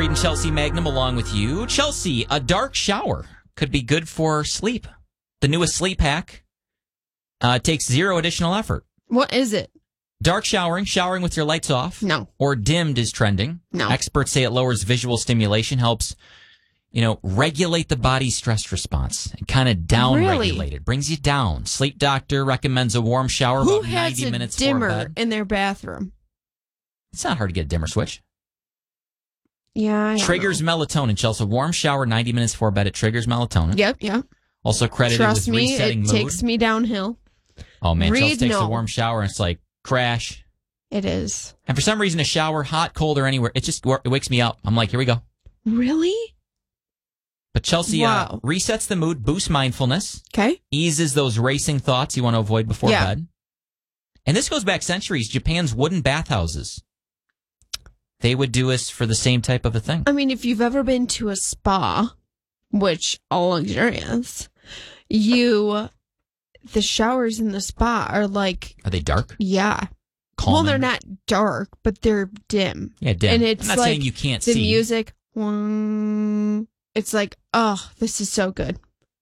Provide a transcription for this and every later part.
Reading Chelsea Magnum along with you. Chelsea, a dark shower could be good for sleep. The newest sleep hack takes zero additional effort. What is it? Dark showering with your lights off. No. Or dimmed is trending. No. Experts say it lowers visual stimulation, helps, regulate the body's stress response and kind of down-regulate it. Brings you down. Sleep doctor recommends a warm shower Who about has 90 a minutes before dimmer bed. in their bathroom? It's not hard to get a dimmer switch. Yeah, I Triggers melatonin, Chelsea. Warm shower 90 minutes before bed. It triggers melatonin. Yep. Also credited Trust with me, resetting it mood. takes me downhill. Oh, man. Chelsea takes no. a warm shower and it's like crash. It is. And for some reason, a shower, hot, cold, or anywhere, it wakes me up. I'm like, here we go. Really? But Chelsea Wow. resets the mood, boosts mindfulness. Okay. Eases those racing thoughts you want to avoid before bed. And this goes back centuries. Japan's wooden bathhouses. They would do us for the same type of a thing. I mean, if you've ever been to a spa, which all luxurious, the showers in the spa are like... Are they dark? Yeah. Calming? Well, they're not dark, but they're dim. Yeah, dim. And it's I'm not like saying you can't the see. music. It's like, oh, this is so good.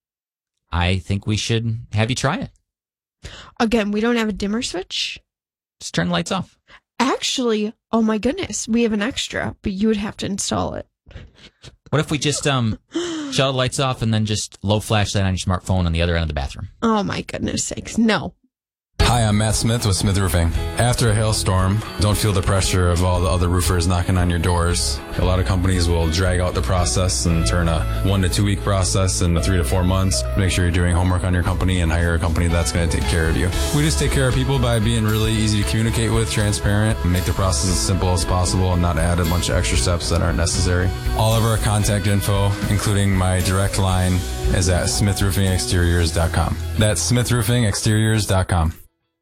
I think we should have you try it. Again, we don't have a dimmer switch. Just turn the lights off. Actually, oh my goodness, we have an extra, but you would have to install it. What if we just shut the lights off and then just low flash that on your smartphone on the other end of the bathroom? Oh my goodness sakes, no. Hi, I'm Matt Smith with Smith Roofing. After a hailstorm, don't feel the pressure of all the other roofers knocking on your doors. A lot of companies will drag out the process and turn a 1 to 2 week process into 3 to 4 months. Make sure you're doing homework on your company and hire a company that's going to take care of you. We just take care of people by being really easy to communicate with, transparent, and make the process as simple as possible and not add a bunch of extra steps that aren't necessary. All of our contact info, including my direct line, is at smithroofingexteriors.com. That's smithroofingexteriors.com.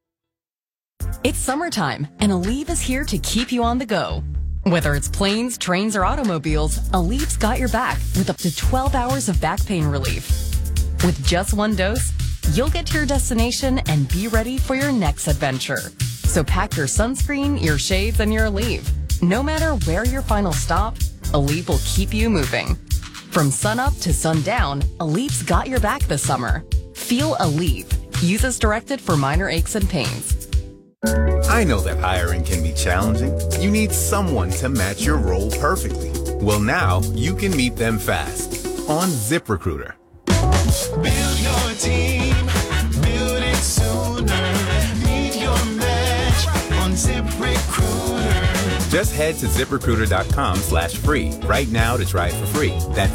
It's summertime, and Aleve is here to keep you on the go. Whether it's planes, trains, or automobiles, Aleve's got your back with up to 12 hours of back pain relief. With just one dose, you'll get to your destination and be ready for your next adventure. So pack your sunscreen, your shades, and your Aleve. No matter where your final stop, Aleve will keep you moving. From sunup to sundown, Aleve's got your back this summer. Feel Aleve. Use as directed for minor aches and pains. I know that hiring can be challenging. You need someone to match your role perfectly. Well, now you can meet them fast on ZipRecruiter. Build your team, build it sooner. Meet your match on ZipRecruiter. Just head to ZipRecruiter.com/free right now to try it for free. That's